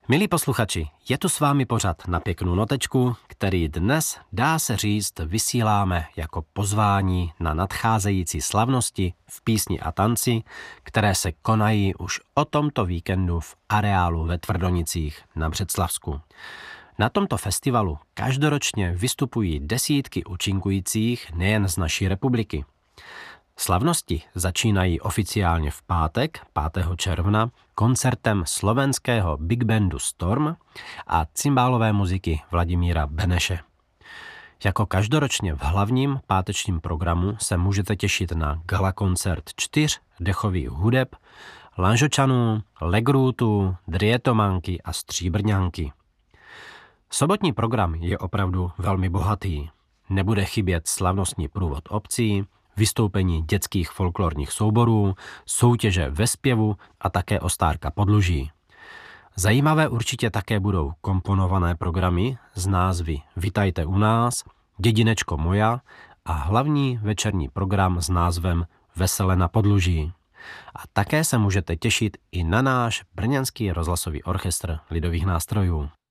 Milí posluchači, je tu s vámi pořad Na pěknou notečku, který dnes, dá se říct, vysíláme jako pozvání na nadcházející slavnosti v písni a tanci, které se konají už o tomto víkendu v areálu ve Tvrdonicích na Břeclavsku. Na tomto festivalu každoročně vystupují desítky účinkujících nejen z naší republiky. Slavnosti začínají oficiálně v pátek, 5. června, koncertem slovenského big bandu Storm a cymbálové muziky Vladimíra Beneše. Jako každoročně v hlavním pátečním programu se můžete těšit na galakoncert 4 dechových hudeb, Lanžočanů, Legrútů, Drietomanky a Stříbrňanky. Sobotní program je opravdu velmi bohatý. Nebude chybět slavnostní průvod obcí, vystoupení dětských folklorních souborů, soutěže ve zpěvu a také Ostárka Podluží. Zajímavé určitě také budou komponované programy z názvy Vitajte u nás, Dědinečko moja a hlavní večerní program s názvem Vesele na Podluží. A také se můžete těšit i na náš brněnský rozhlasový orchestr lidových nástrojů.